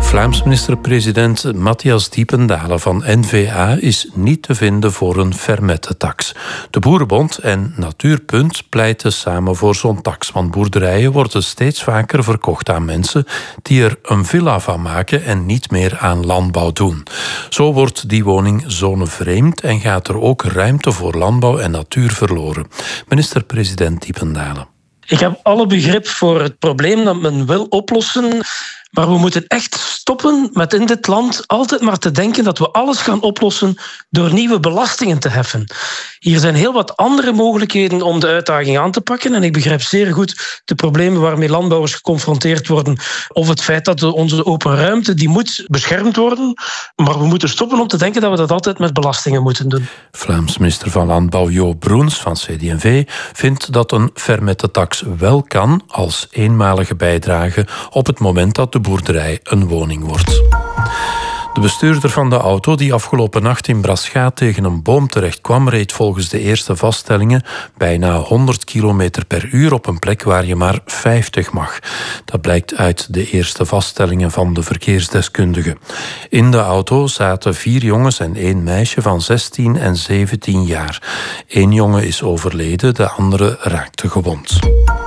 Vlaams minister-president Matthias Diependalen van N-VA is niet te vinden voor een fermettentax. De Boerenbond en Natuurpunt pleiten samen voor zo'n tax, want boerderijen worden steeds vaker verkocht aan mensen die er een villa van maken en niet meer aan landbouw doen. Zo wordt die woning zonevreemd en gaat er ook ruimte voor landbouw en natuur verloren. Minister-president Diependalen. Ik heb alle begrip voor het probleem dat men wil oplossen. Maar we moeten echt stoppen met in dit land altijd maar te denken dat we alles gaan oplossen door nieuwe belastingen te heffen. Hier zijn heel wat andere mogelijkheden om de uitdaging aan te pakken. En ik begrijp zeer goed de problemen waarmee landbouwers geconfronteerd worden. Of het feit dat onze open ruimte, die moet beschermd worden. Maar we moeten stoppen om te denken dat we dat altijd met belastingen moeten doen. Vlaams minister van Landbouw Jo Broens van CD&V vindt dat een fermettentax wel kan als eenmalige bijdrage op het moment dat de boerderij een woning wordt. De bestuurder van de auto die afgelopen nacht in Braschaat tegen een boom terecht kwam, reed volgens de eerste vaststellingen bijna 100 km per uur op een plek waar je maar 50 mag. Dat blijkt uit de eerste vaststellingen van de verkeersdeskundigen. In de auto zaten 4 jongens en 1 meisje van 16 en 17 jaar. 1 jongen is overleden, de andere raakte gewond.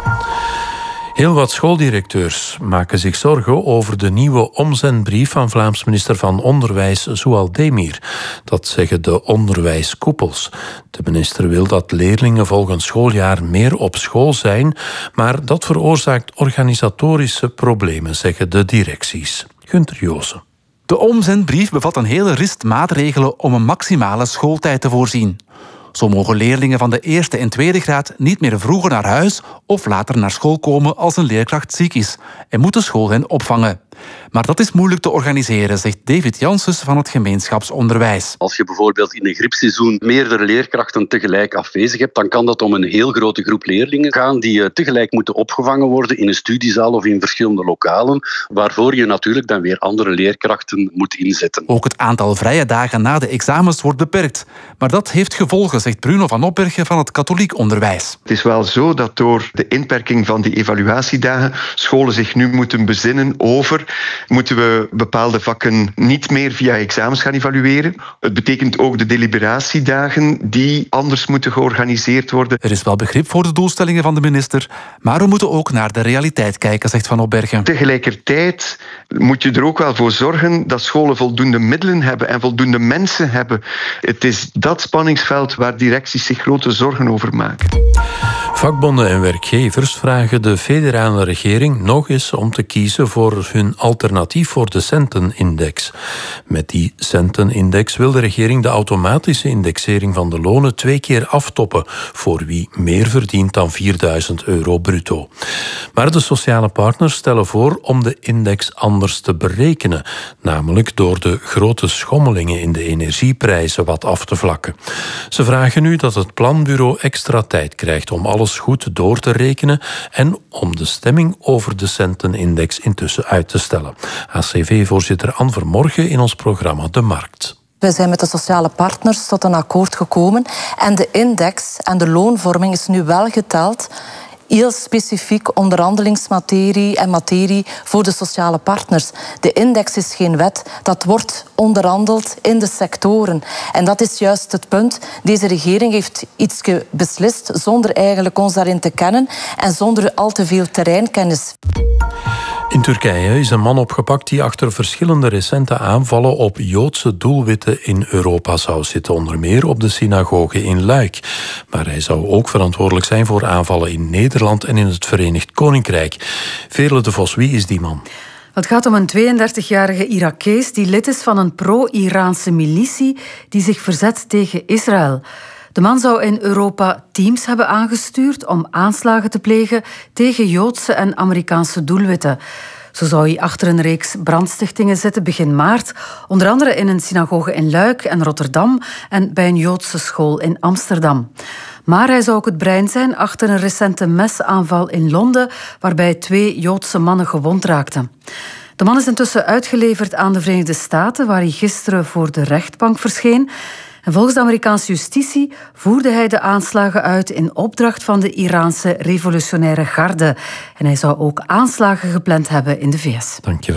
Heel wat schooldirecteurs maken zich zorgen over de nieuwe omzendbrief van Vlaams minister van Onderwijs Zoual Demir. Dat zeggen de onderwijskoepels. De minister wil dat leerlingen volgend schooljaar meer op school zijn, maar dat veroorzaakt organisatorische problemen, zeggen de directies. Gunther Joosen. De omzendbrief bevat een hele rist maatregelen om een maximale schooltijd te voorzien. Zo mogen leerlingen van de eerste en tweede graad niet meer vroeger naar huis of later naar school komen als een leerkracht ziek is en moet de school hen opvangen. Maar dat is moeilijk te organiseren, zegt David Janssens van het gemeenschapsonderwijs. Als je bijvoorbeeld in een griepseizoen meerdere leerkrachten tegelijk afwezig hebt, dan kan dat om een heel grote groep leerlingen gaan die tegelijk moeten opgevangen worden in een studiezaal of in verschillende lokalen, waarvoor je natuurlijk dan weer andere leerkrachten moet inzetten. Ook het aantal vrije dagen na de examens wordt beperkt. Maar dat heeft gevolgen, zegt Bruno van Opbergen van het katholiek onderwijs. Het is wel zo dat door de inperking van die evaluatiedagen scholen zich nu moeten bezinnen over: moeten we bepaalde vakken niet meer via examens gaan evalueren? Het betekent ook de deliberatiedagen die anders moeten georganiseerd worden. Er is wel begrip voor de doelstellingen van de minister, maar we moeten ook naar de realiteit kijken, zegt Van Opbergen. Tegelijkertijd moet je er ook wel voor zorgen dat scholen voldoende middelen hebben en voldoende mensen hebben. Het is dat spanningsveld waar directies zich grote zorgen over maken. Vakbonden en werkgevers vragen de federale regering nog eens om te kiezen voor hun alternatief voor de centenindex. Met die centenindex wil de regering de automatische indexering van de lonen 2 keer aftoppen voor wie meer verdient dan €4.000 bruto. Maar de sociale partners stellen voor om de index anders te berekenen, namelijk door de grote schommelingen in de energieprijzen wat af te vlakken. Ze vragen nu dat het planbureau extra tijd krijgt om alles goed door te rekenen en om de stemming over de centenindex intussen uit te stellen. ACV-voorzitter Anne Vermorgen in ons programma De Markt. We zijn met de sociale partners tot een akkoord gekomen en de index en de loonvorming is nu wel geteld. Heel specifiek onderhandelingsmaterie en materie voor de sociale partners. De index is geen wet, dat wordt onderhandeld in de sectoren. En dat is juist het punt. Deze regering heeft iets beslist zonder eigenlijk ons daarin te kennen en zonder al te veel terreinkennis. In Turkije is een man opgepakt die achter verschillende recente aanvallen op Joodse doelwitten in Europa zou zitten, onder meer op de synagoge in Luik. Maar hij zou ook verantwoordelijk zijn voor aanvallen in Nederland en in het Verenigd Koninkrijk. Veerle de Vos, wie is die man? Het gaat om een 32-jarige Irakees die lid is van een pro-Iraanse militie die zich verzet tegen Israël. De man zou in Europa teams hebben aangestuurd om aanslagen te plegen tegen Joodse en Amerikaanse doelwitten. Zo zou hij achter een reeks brandstichtingen zitten begin maart, onder andere in een synagoge in Luik en Rotterdam en bij een Joodse school in Amsterdam. Maar hij zou ook het brein zijn achter een recente mesaanval in Londen, waarbij 2 Joodse mannen gewond raakten. De man is intussen uitgeleverd aan de Verenigde Staten, waar hij gisteren voor de rechtbank verscheen. En volgens de Amerikaanse justitie voerde hij de aanslagen uit in opdracht van de Iraanse revolutionaire garde. En hij zou ook aanslagen gepland hebben in de VS. Dank je wel.